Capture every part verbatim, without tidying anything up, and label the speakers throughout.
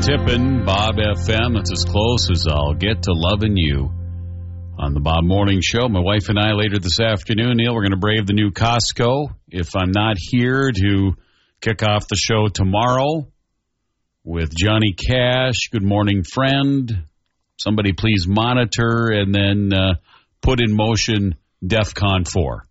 Speaker 1: Tippin, Bob F M. It's as close as I'll get to loving you on the Bob Morning Show. My wife and I later this afternoon, Neil, we're going to brave the new Costco. If I'm not here to kick off the show tomorrow with Johnny Cash, Good Morning Friend, somebody please monitor, and then uh, put in motion DEFCON four.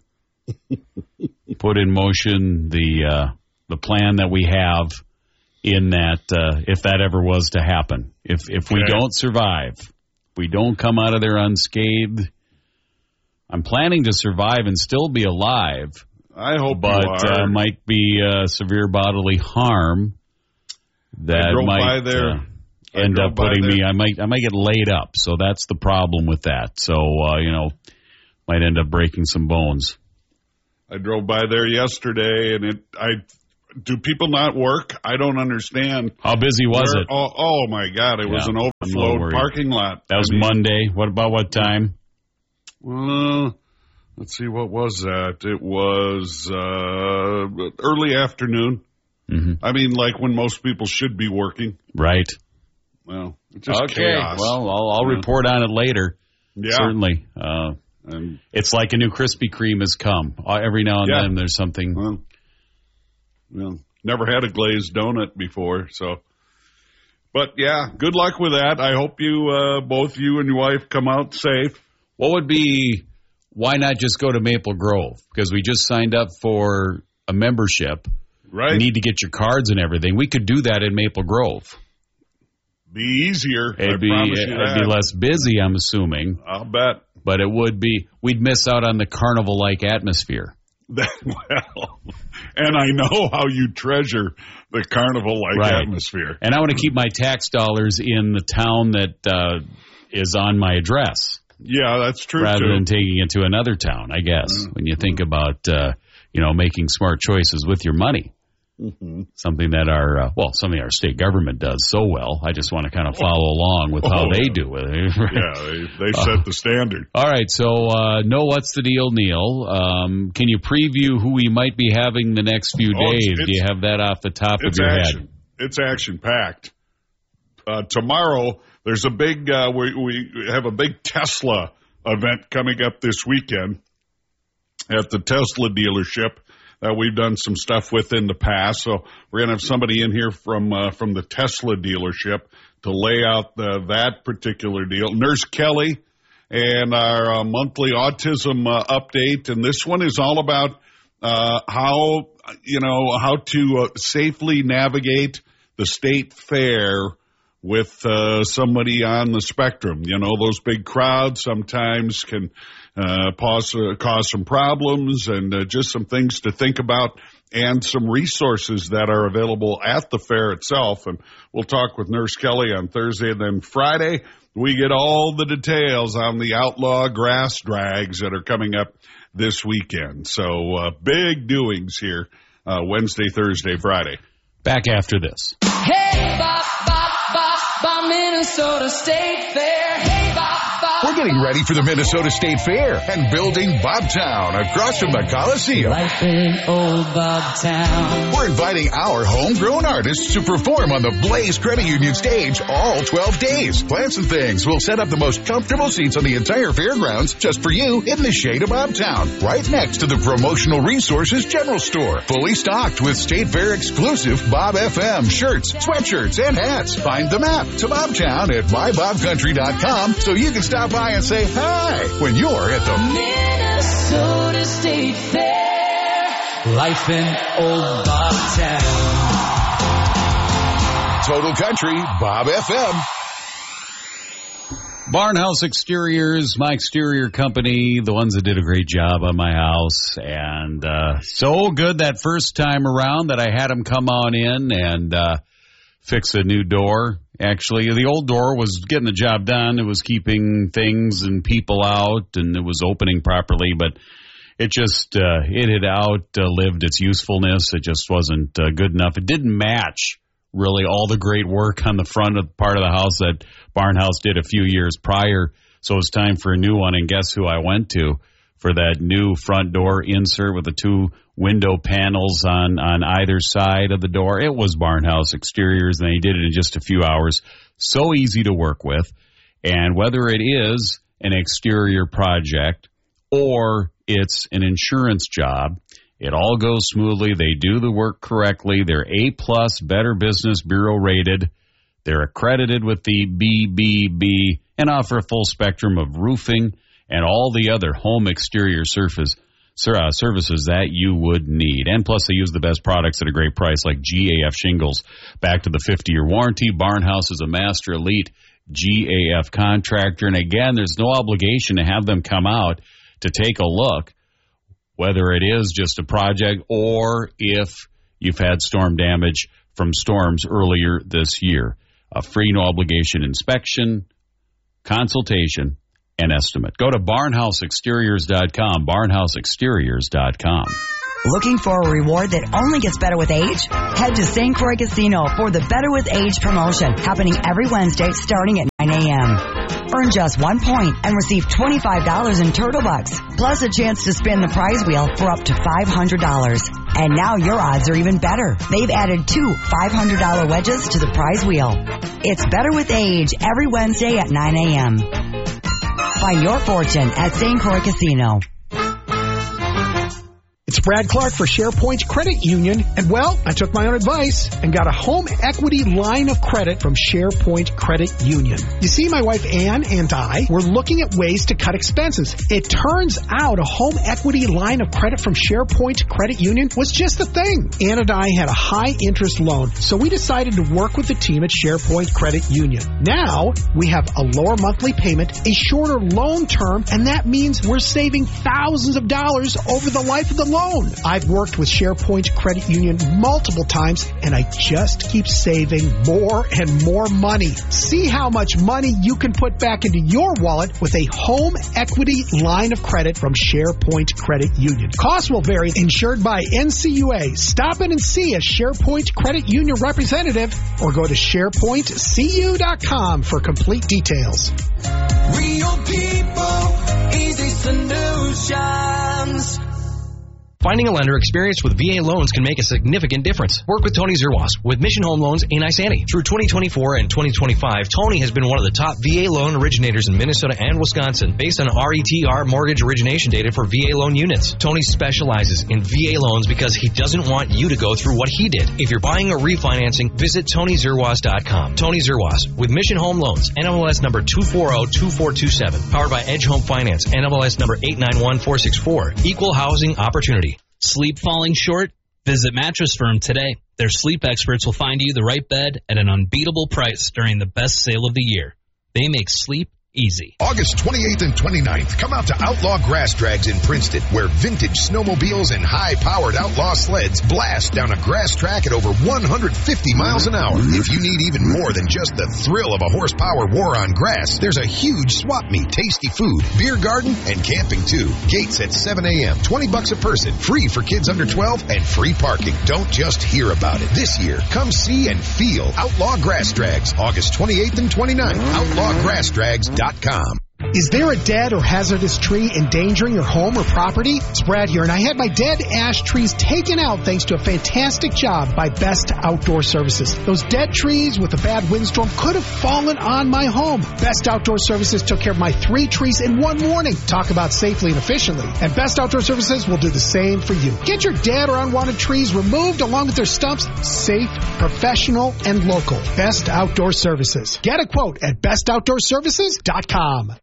Speaker 1: Put in motion the uh, the plan that we have in that, uh, if that ever was to happen. If if we
Speaker 2: okay.
Speaker 1: don't survive, if we don't come out of there unscathed, I'm planning to survive and still be alive.
Speaker 2: I hope
Speaker 1: but
Speaker 2: you are.
Speaker 1: Uh, might be uh, severe bodily harm that
Speaker 2: I drove
Speaker 1: might
Speaker 2: by there.
Speaker 1: Uh, end up putting me. I might I might get laid up. So that's the problem with that. So uh, you know, might end up breaking some bones.
Speaker 2: I drove by there yesterday, and it. I do people not work? I don't understand.
Speaker 1: How busy was
Speaker 2: Where,
Speaker 1: it?
Speaker 2: Oh, oh my God! It was
Speaker 1: Yeah,
Speaker 2: an overflowed parking lot.
Speaker 1: That was I mean, Monday. What about what time?
Speaker 2: Well, let's see. What was that? It was uh, early afternoon.
Speaker 1: Mm-hmm.
Speaker 2: I mean, like when most people should be working.
Speaker 1: Right.
Speaker 2: Well, it's just
Speaker 1: okay.
Speaker 2: chaos.
Speaker 1: Well, I'll, I'll yeah. report on it later.
Speaker 2: Yeah.
Speaker 1: Certainly. Uh,
Speaker 2: and,
Speaker 1: it's like a new Krispy Kreme has come. Uh, every now and
Speaker 2: yeah.
Speaker 1: then there's something.
Speaker 2: Well, well, never had a glazed donut before, so. But, yeah, good luck with that. I hope you, uh, both you and your wife, come out safe.
Speaker 1: What would be, why not just go to Maple Grove? Because we just signed up for a membership.
Speaker 2: Right.
Speaker 1: You need to get your cards and everything. We could do that in Maple Grove.
Speaker 2: Be easier.
Speaker 1: It'd
Speaker 2: I
Speaker 1: be,
Speaker 2: promise you
Speaker 1: it'd
Speaker 2: that.
Speaker 1: be less busy, I'm assuming.
Speaker 2: I'll bet.
Speaker 1: But it would be, we'd miss out on the carnival-like atmosphere.
Speaker 2: Well, and I know how you treasure the carnival-like
Speaker 1: right.
Speaker 2: atmosphere.
Speaker 1: And I want to keep my tax dollars in the town that uh, is on my address.
Speaker 2: Yeah, that's true,
Speaker 1: rather
Speaker 2: too.
Speaker 1: than taking it to another town, I guess, mm-hmm. when you think about, uh, you know, making smart choices with your money.
Speaker 2: Mm-hmm.
Speaker 1: Something that our, uh, well, something our state government does so well. I just want to kind of follow along with how oh, they do it.
Speaker 2: Yeah, they, they set uh, the standard.
Speaker 1: All right, so uh, know what's the deal, Neil. Um, can you preview who we might be having the next few
Speaker 2: oh,
Speaker 1: days?
Speaker 2: It's, it's,
Speaker 1: do you have that off the top of your
Speaker 2: action.
Speaker 1: head?
Speaker 2: It's action-packed. Uh, tomorrow, there's a big, uh, we, we have a big Tesla event coming up this weekend at the Tesla dealership. Uh, we've done some stuff with in the past, so we're going to have somebody in here from uh, from the Tesla dealership to lay out the, that particular deal. Nurse Kelly and our uh, monthly autism uh, update, and this one is all about uh, how you know how to uh, safely navigate the state fair with uh, somebody on the spectrum. You know, those big crowds sometimes can uh, pause, uh, cause some problems, and uh, just some things to think about, and some resources that are available at the fair itself. And we'll talk with Nurse Kelly on Thursday, and then Friday we get all the details on the outlaw grass drags that are coming up this weekend. So uh, big doings here uh, Wednesday, Thursday, Friday.
Speaker 1: Back after this.
Speaker 3: Hey, Bob, Bob, Bob, Bob, Minnesota State Fair. Hey, Bob, Bob.
Speaker 4: We're getting ready for the Minnesota State Fair and building Bobtown across from the Coliseum.
Speaker 3: Life in old Bobtown.
Speaker 4: We're inviting our homegrown artists to perform on the Blaze Credit Union stage all twelve days. Plants and Things will set up the most comfortable seats on the entire fairgrounds just for you in the shade of Bobtown, right next to the Promotional Resources General Store. Fully stocked with State Fair exclusive Bob F M shirts, sweatshirts, and hats. Find the map to Bobtown at my bob country dot com so you can stop by and say hi when you're at the
Speaker 3: Minnesota State Fair. Life in old Bobtown.
Speaker 4: Total Country Bob F M.
Speaker 1: Barnhouse Exteriors, my exterior company, the ones that did a great job on my house, and uh, so good that first time around that I had them come on in and uh, fix a new door. Actually, the old door was getting the job done. It was keeping things and people out, and it was opening properly, but it just, uh, it had outlived its usefulness. It just wasn't uh, good enough. It didn't match really all the great work on the front of part of the house that Barnhouse did a few years prior. So it was time for a new one, and guess who I went to? for that new front door insert with the two window panels on, on either side of the door. It was Barnhouse Exteriors, and they did it in just a few hours. So easy to work with. And whether it is an exterior project or it's an insurance job, it all goes smoothly. They do the work correctly. They're A-plus, Better Business Bureau rated. They're accredited with the B B B and offer a full spectrum of roofing and all the other home exterior surface uh, services that you would need. And plus, they use the best products at a great price, like G A F shingles. Back to the fifty-year warranty. Barnhouse is a master elite G A F contractor. And again, there's no obligation to have them come out to take a look, whether it is just a project or if you've had storm damage from storms earlier this year. A free, no obligation inspection, consultation, and estimate. Go to barnhouse exteriors dot com, barnhouse exteriors dot com.
Speaker 5: Looking for a reward that only gets better with age? Head to Saint Croix Casino for the Better with Age promotion, happening every Wednesday starting at nine a.m. Earn just one point and receive twenty-five dollars in Turtle Bucks, plus a chance to spin the prize wheel for up to five hundred dollars. And now your odds are even better. They've added two five hundred dollars wedges to the prize wheel. It's Better with Age every Wednesday at nine a.m. Find your fortune at Saint Croix Casino.
Speaker 6: It's Brad Clark for SharePoint Credit Union, and well, I took my own advice and got a home equity line of credit from SharePoint Credit Union. You see, my wife Ann and I were looking at ways to cut expenses. It turns out a home equity line of credit from SharePoint Credit Union was just the thing. Ann and I had a high interest loan, so we decided to work with the team at SharePoint Credit Union. Now, we have a lower monthly payment, a shorter loan term, and that means we're saving thousands of dollars over the life of the loan. I've worked with SharePoint Credit Union multiple times, and I just keep saving more and more money. See how much money you can put back into your wallet with a home equity line of credit from SharePoint Credit Union. Costs will vary. Insured by N C U A. Stop in and see a SharePoint Credit Union representative or go to sharepoint c u dot com for complete details.
Speaker 3: Real people, easy solutions.
Speaker 7: Finding a lender experienced with V A loans can make a significant difference. Work with Tony Zerwas with Mission Home Loans in Isani. Through twenty twenty-four and twenty twenty-five, Tony has been one of the top V A loan originators in Minnesota and Wisconsin based on R E T R mortgage origination data for V A loan units. Tony specializes in V A loans because he doesn't want you to go through what he did. If you're buying or refinancing, visit tony zerwas dot com. Tony Zerwas with Mission Home Loans, N M L S number two four zero two four two seven. Powered by Edge Home Finance, N M L S number eight nine one four six four. Equal housing opportunity.
Speaker 8: Sleep falling short? Visit Mattress Firm today. Their sleep experts will find you the right bed at an unbeatable price during the best sale of the year. They make sleep easy.
Speaker 4: August twenty-eighth and twenty-ninth, come out to Outlaw Grass Drags in Princeton, where vintage snowmobiles and high-powered Outlaw sleds blast down a grass track at over one hundred fifty miles an hour. If you need even more than just the thrill of a horsepower war on grass, there's a huge swap meet, tasty food, beer garden, and camping too. Gates at seven a.m., twenty bucks a person, free for kids under twelve, and free parking. Don't just hear about it. This year, come see and feel Outlaw Grass Drags, August twenty-eighth and twenty-ninth, outlaw grass drags dot com.
Speaker 6: Is there a dead or hazardous tree endangering your home or property? It's Brad here, and I had my dead ash trees taken out thanks to a fantastic job by Best Outdoor Services. Those dead trees with a bad windstorm could have fallen on my home. Best Outdoor Services took care of my three trees in one morning. Talk about safely and efficiently. And Best Outdoor Services will do the same for you. Get your dead or unwanted trees removed along with their stumps. Safe, professional, and local. Best Outdoor Services. Get a quote at best outdoor services dot com.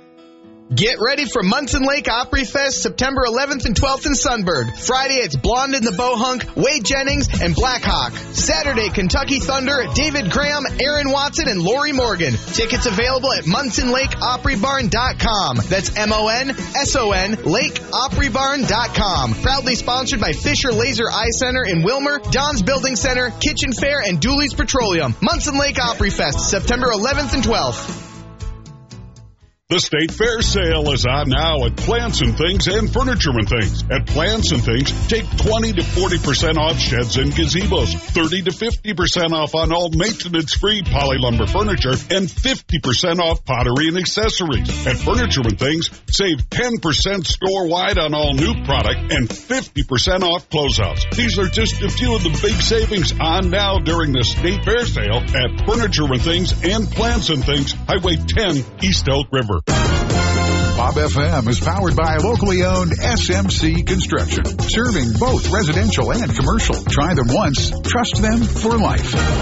Speaker 9: Get ready for Munson Lake Opry Fest September eleventh and twelfth in Sunbird. Friday, it's Blonde in the Bohunk, Wade Jennings, and Blackhawk. Saturday, Kentucky Thunder, David Graham, Aaron Watson, and Lori Morgan. Tickets available at munson lake opry barn dot com. That's M O N S O N, lake opry barn dot com. Proudly sponsored by Fisher Laser Eye Center in Wilmer, Don's Building Center, Kitchen Fair, and Dooley's Petroleum. Munson Lake Opry Fest September eleventh and twelfth.
Speaker 2: The State Fair sale is on now at Plants and Things and Furniture and Things. At Plants and Things, take twenty to forty percent off sheds and gazebos, thirty to fifty percent off on all maintenance-free poly lumber furniture, and fifty percent off pottery and accessories. At Furniture and Things, save ten percent store-wide on all new product and fifty percent off closeouts. These are just a few of the big savings on now during the State Fair sale at Furniture and Things and Plants and Things, Highway ten, East Elk River.
Speaker 4: Bob F M is powered by locally owned S M C Construction, serving both residential and commercial. Try them once, trust them for life.